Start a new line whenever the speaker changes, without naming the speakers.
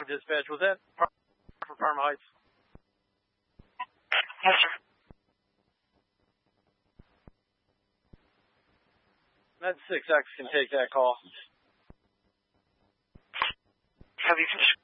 Dispatch. Was that for Parma Heights?
Yes, sir.
Med 6X can take that call.
Have you finished?